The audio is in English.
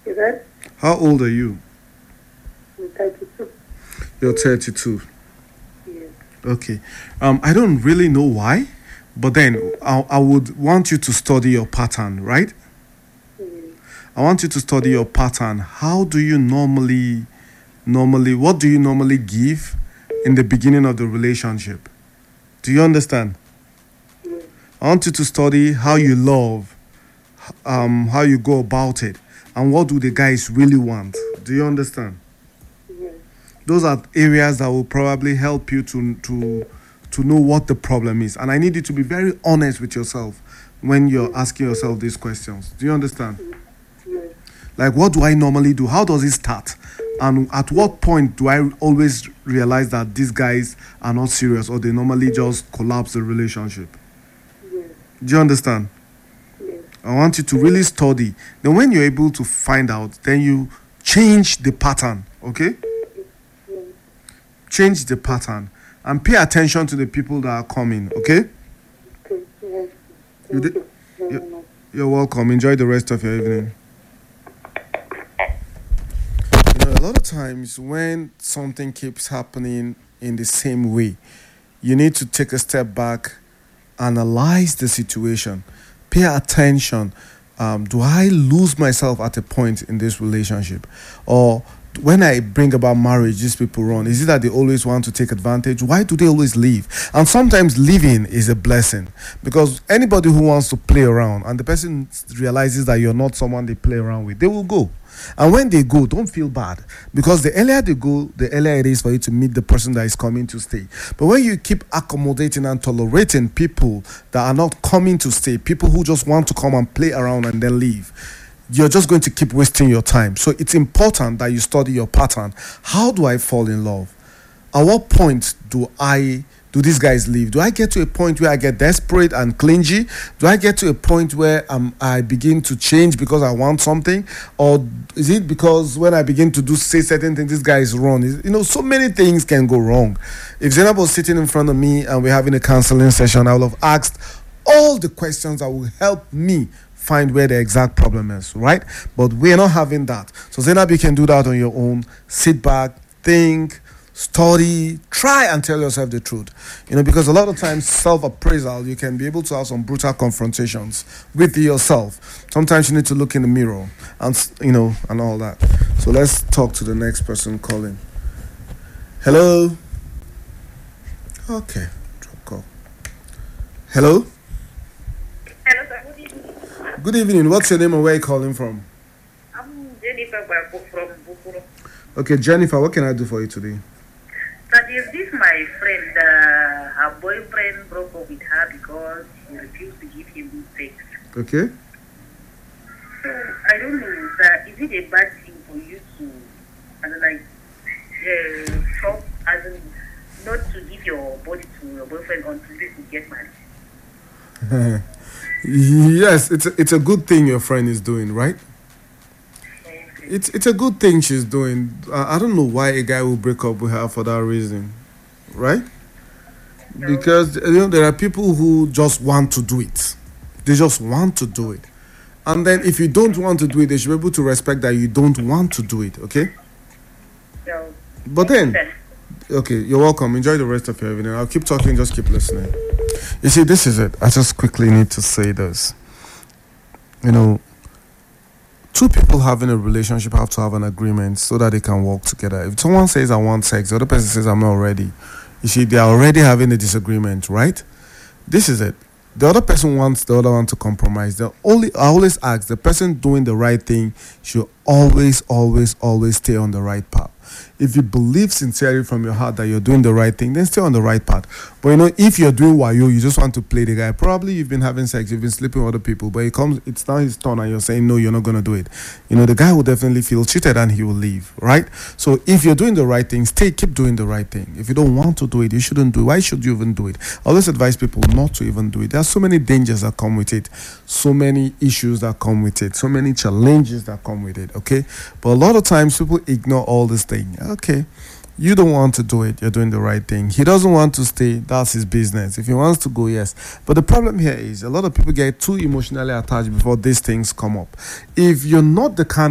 Is that? How old are you? I'm 32. You're 32. Yes. Okay. I don't really know why, but then I would want you to study your pattern, right? Yes. I want you to study your pattern. How do you normally, what do you normally give in the beginning of the relationship? Do you understand? Yes. I want you to study how you love, how you go about it, and what do the guys really want. Do you understand? Yes. Those are areas that will probably help you to know what the problem is. And I need you to be very honest with yourself when you're asking yourself these questions. Do you understand? Yes. Like, what do I normally do? How does it start? And at what point do I always realize that these guys are not serious or they normally just collapse the relationship? Yes. Do you understand? Yes. I want you to really study. Then when you're able to find out, then you change the pattern, okay? Yes. Change the pattern and pay attention to the people that are coming, okay? Okay. Yes. You Thank did- you very you- much. You're welcome. Enjoy the rest of your evening. A lot of times when something keeps happening in the same way, you need to take a step back, analyze the situation, pay attention. Do I lose myself at a point in this relationship? Or when I bring about marriage, these people run. Is it that they always want to take advantage? Why do they always leave? And sometimes leaving is a blessing, because anybody who wants to play around and the person realizes that you're not someone they play around with, they will go. And when they go, don't feel bad, because the earlier they go, the earlier it is for you to meet the person that is coming to stay. But when you keep accommodating and tolerating people that are not coming to stay, people who just want to come and play around and then leave, you're just going to keep wasting your time. So it's important that you study your pattern. How do I fall in love? At what point do these guys leave? Do I get to a point where I get desperate and clingy? Do I get to a point where I begin to change because I want something? Or is it because when I begin to say certain things, this guy is wrong? So many things can go wrong. If Zainab was sitting in front of me and we're having a counseling session, I would have asked all the questions that will help me find where the exact problem is, right? But we're not having that. So Zainab, you can do that on your own. Sit back, think, study, try and tell yourself the truth. Because a lot of times self-appraisal, you can be able to have some brutal confrontations with yourself. Sometimes you need to look in the mirror and all that. So let's talk to the next person calling. Hello? Okay. Drop call. Hello? Hello, sir. Good evening. Good evening. What's your name and where are you calling from? I'm Jennifer Bako from Bukuro. Okay, Jennifer, what can I do for you today? But is this my friend? Her boyfriend broke up with her because she refused to give him sex. Okay? So I don't know, sir. Is it a bad thing for you to, stop, not to give your body to your boyfriend until you get married? Yes, it's a good thing your friend is doing, right? Okay. It's a good thing she's doing. I don't know why a guy will break up with her for that reason, right? Because there are people who just want to do it. They just want to do it. And then if you don't want to do it, they should be able to respect that you don't want to do it, okay? So, But then, okay, you're welcome. Enjoy the rest of your evening. I'll keep talking, just keep listening. You see, this is it. I just quickly need to say this. Two people having a relationship have to have an agreement so that they can work together. If someone says, I want sex, the other person says, I'm not ready. You see, they are already having a disagreement, right? This is it. The other person wants the other one to compromise. I always ask, the person doing the right thing should always stay on the right path. If you believe sincerely from your heart that you're doing the right thing, then stay on the right path. But if you're doing wayo, you just want to play the guy. Probably you've been having sex, you've been sleeping with other people, but it's now his turn and you're saying, no, you're not going to do it. The guy will definitely feel cheated and he will leave, right? So if you're doing the right thing, keep doing the right thing. If you don't want to do it, you shouldn't do it. Why should you even do it? I always advise people not to even do it. There are so many dangers that come with it, so many issues that come with it, so many challenges that come with it, okay? But a lot of times people ignore all this thing. Okay, you don't want to do it, you're doing the right thing. He doesn't want to stay, that's his business. If he wants to go, yes. But the problem here is a lot of people get too emotionally attached before these things come up. If you're not the kind